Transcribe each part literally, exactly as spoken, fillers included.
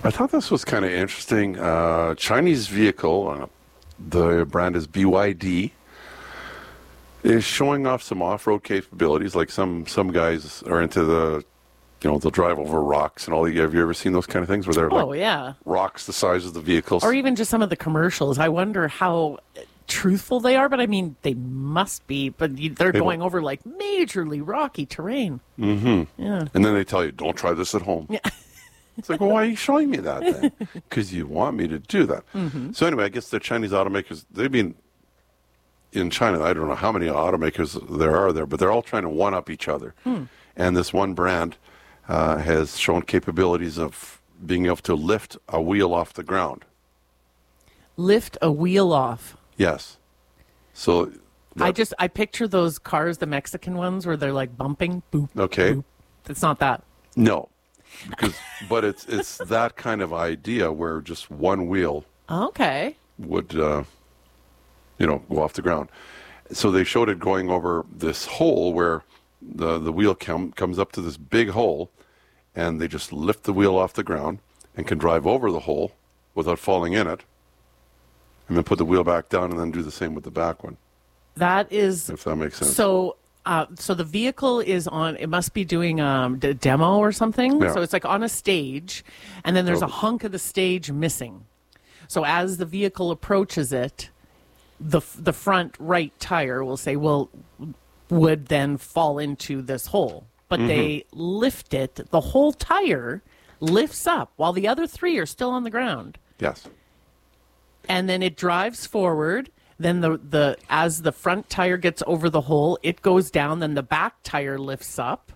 I thought this was kind of interesting. Uh, Chinese vehicle, uh, the brand is B Y D, is showing off some off-road capabilities. Like some some guys are into the, you know, they'll drive over rocks and all. Have you ever seen those kind of things where they're Oh, like yeah. rocks the size of the vehicles? Or even just some of the commercials. I wonder how truthful they are, but I mean, they must be. But you- they're They going will. over like majorly rocky terrain. Mm-hmm. Yeah. And then they tell you, don't try this at home. Yeah. It's like, well, why are you showing me that then? Because you want me to do that. Mm-hmm. So anyway, I guess the Chinese automakers, they've been in China, I don't know how many automakers there are there, but they're all trying to one-up each other. Hmm. And this one brand uh, has shown capabilities of being able to lift a wheel off the ground. Lift a wheel off. Yes. So I that- just, I picture those cars, the Mexican ones, where they're like bumping. Boop. Okay. Boop. It's not that. No. Because, but it's it's that kind of idea where just one wheel Okay. would, uh, you know, go off the ground. So they showed it going over this hole where the the wheel com- comes up to this big hole, and they just lift the wheel off the ground and can drive over the hole without falling in it, and then put the wheel back down and then do the same with the back one, That is if that makes sense. so. Uh, so the vehicle is on. It must be doing um, a demo or something. Yeah. So it's like on a stage, and then there's a Oh. hunk of the stage missing. So as the vehicle approaches it, the f- the front right tire will say, "Well, would then fall into this hole." But Mm-hmm. they lift it. The whole tire lifts up while the other three are still on the ground, Yes. and then it drives forward. Then the, the as the front tire gets over the hole, it goes down. Then the back tire lifts up,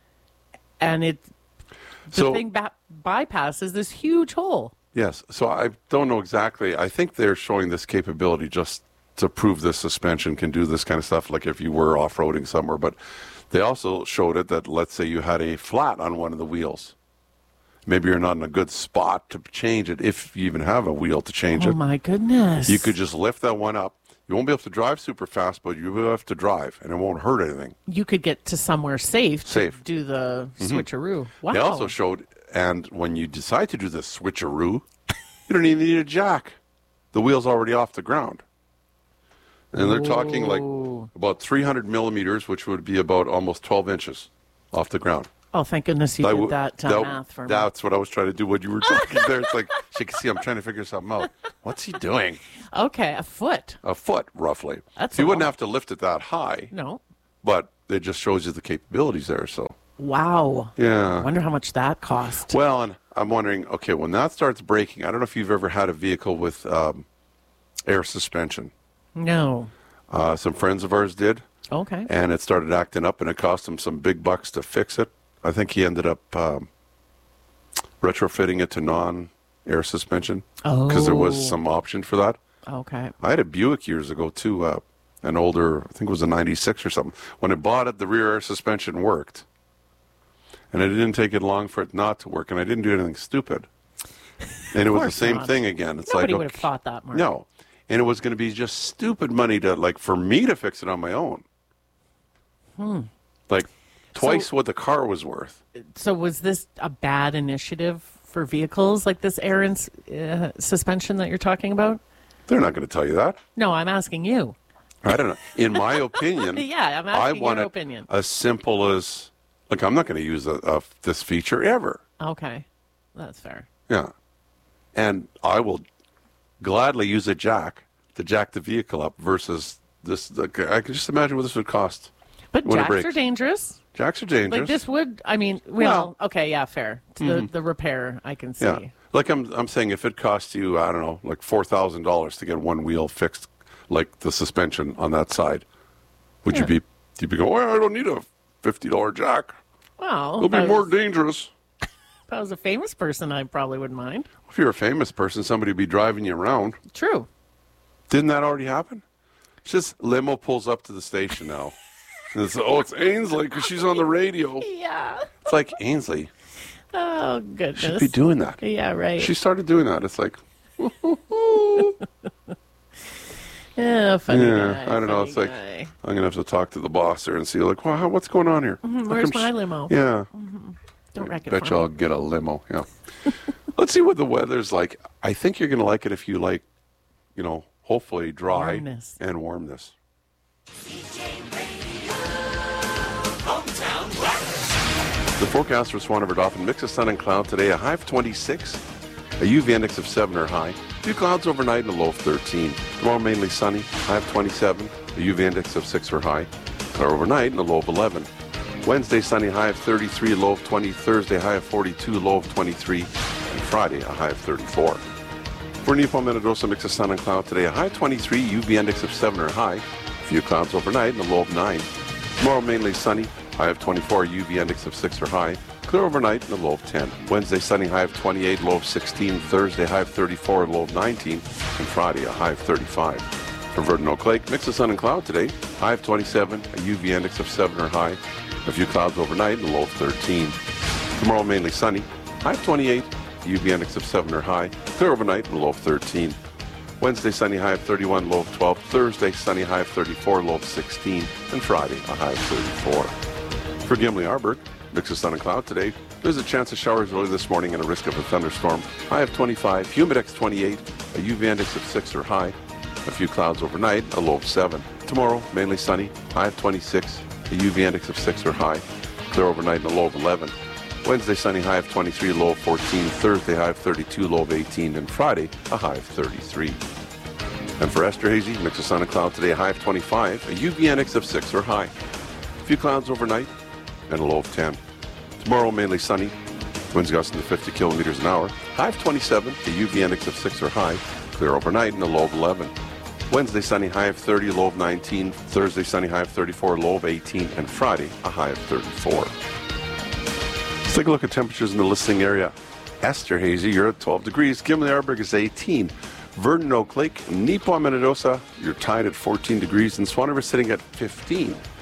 and it the So- thing ba- bypasses this huge hole. Yes. So I don't know exactly. I think they're showing this capability just to prove this suspension can do this kind of stuff, like if you were off-roading somewhere. But they also showed it that, let's say you had a flat on one of the wheels. Maybe you're not in a good spot to change it, if you even have a wheel to change Oh it. my goodness! You could just lift that one up. You won't be able to drive super fast, but you will have to drive, and it won't hurt anything. You could get to somewhere safe to Safe. do the switcheroo. Wow! They also showed, and when you decide to do the switcheroo, you don't even need a jack. The wheel's already off the ground. And they're talking like Ooh. about three hundred millimeters, which would be about almost twelve inches off the ground. Oh, thank goodness you That did w- that, uh, that- math for me. That's what I was trying to do when you were talking there. It's like, she can see I'm trying to figure something out. What's he doing? Okay, a foot. A foot, roughly. That's so you a wouldn't lot. have to lift it that high, No. but it just shows you the capabilities there. So, Wow. I yeah. wonder how much that cost. Well, and I'm wondering, okay, when that starts breaking, I don't know if you've ever had a vehicle with um, air suspension. No. Uh, some friends of ours did, Okay. and it started acting up, and it cost him some big bucks to fix it. I think he ended up um, retrofitting it to non-air suspension because there was Oh. some option for that. Okay. I had a Buick years ago too, uh, an older, I think it was a ninety-six or something. When I bought it, the rear air suspension worked, and it didn't take it long for it not to work, and I didn't do anything stupid. And it was the course same not. thing again. It's Nobody like, would have okay, thought that, Mark. no, and it was going to be just stupid money to like for me to fix it on my own. Hmm. Like twice So- what the car was worth. So was this a bad initiative for vehicles like this air ins- uh, suspension that you're talking about? They're not going to tell you that. No, I'm asking you. I don't know. In my opinion, Yeah, I'm I asking want your it opinion. as simple as, like, I'm not going to use a, a, this feature ever. Okay. That's fair. Yeah. And I will gladly use a jack to jack the vehicle up versus this. The, I can just imagine what this would cost. But When it jacks are breaks. dangerous. Jacks are dangerous. Like this would, I mean, well, Well- mm-hmm. okay, yeah, fair. The the repair, I can see. Yeah. Like I'm, I'm saying if it costs you, I don't know, like four thousand dollars to get one wheel fixed, like the suspension on that side, would you Yeah. be, you'd be going, well, I don't need a fifty dollar jack. Well, It'll if I be more was- dangerous. if I was a famous person, I probably wouldn't mind. If you're a famous person, somebody would be driving you around. True. Didn't that already happen? It's just limo pulls up to the station now. And it's, oh, it's Ainsley because she's on the radio. Yeah. It's like, Ainsley Oh, goodness. should be doing that. Yeah, right. She started doing that. It's like, yeah, funny yeah, guy, I don't know. funny It's like, guy. I'm going to have to talk to the boss there and see, like, well, how, what's going on here? How Where's come my she- limo? Yeah. Don't wreck it Bet for you me. I'll get a limo. Yeah. Let's see what the weather's like. I think you're going to like it if you like, you know, hopefully dry Warmness. and warmness. The forecast for Swan River Dauphin, mix of sun and cloud today, a high of twenty-six, a U V index of seven or high, few clouds overnight and a low of thirteen. Tomorrow mainly sunny, high of twenty-seven, a U V index of six or high, clear overnight and a low of eleven. Wednesday sunny, high of thirty-three, low of twenty. Thursday high of forty-two, low of twenty-three, and Friday a high of thirty-four. For Nippon Minidosa, mix of sun and cloud today, a high of twenty-three, U V index of seven or high, few clouds overnight and a low of nine. Tomorrow mainly sunny, high of twenty-four, U V index of six or high, clear overnight and a low of ten. Wednesday sunny, high of twenty-eight, low of sixteen. Thursday high of thirty-four, low of nineteen, and Friday a high of thirty-five. For Verdun Oak Lake, mix of sun and cloud today, high of twenty-seven, a U V index of seven or high, a few clouds overnight and a low of thirteen. Tomorrow mainly sunny, high of twenty-eight, a U V index of seven or high, clear overnight and a low of thirteen. Wednesday sunny, high of thirty-one, low of twelve. Thursday sunny, high of thirty-four, low of sixteen, and Friday a high of thirty-four. For Gimli Arberg, mix of sun and cloud today, there's a chance of showers early this morning and a risk of a thunderstorm. High of twenty-five, humidex twenty-eight, a U V index of six or high, a few clouds overnight, a low of seven. Tomorrow, mainly sunny, high of twenty-six, a U V index of six or high, clear overnight and a low of eleven. Wednesday sunny, high of twenty-three, low of fourteen. Thursday high of thirty-two, low of eighteen, and Friday a high of thirty-three. And for Esterhazy, mix of sun and cloud today, a high of twenty-five, a U V index of six or high, a few clouds overnight, and a low of ten. Tomorrow mainly sunny, winds gusting to fifty kilometers an hour, high of twenty-seven, a U V index of six or high, clear overnight and a low of eleven. Wednesday sunny, high of thirty, low of nineteen. Thursday sunny, high of thirty-four, low of eighteen, and Friday a high of thirty-four. Let's take a look at temperatures in the listening area. Esterhazy, you're at twelve degrees. Gimli Arberg is eighteen. Verdun Oak Lake, Nippon Minidosa, you're tied at fourteen degrees, and Swan River sitting at fifteen.